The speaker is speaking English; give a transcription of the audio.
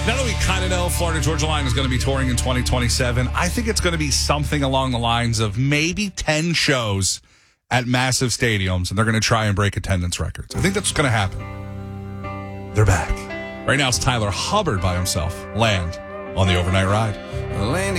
Now that we kind of know Florida Georgia Line is going to be touring in 2027, I think it's going to be something along the lines of maybe 10 shows at massive stadiums, and they're going to try and break attendance records. I think that's going to happen. They're back. Right now it's Tyler Hubbard by himself. Land on the Overnight Ride. Land